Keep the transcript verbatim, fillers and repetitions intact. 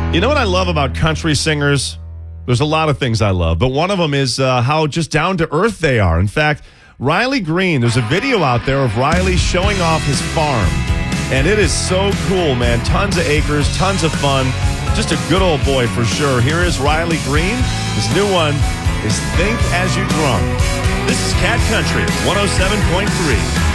You know what I love about country singers? There's a lot of things I love, but one of them is uh, how just down to earth they are. In fact, Riley Green, there's a video out there of Riley showing off his farm, and it is so cool, man. Tons of acres, tons of fun. Just a good old boy for sure. Here is Riley Green. His new one is Think As You Drunk. This is Cat Country one oh seven point three.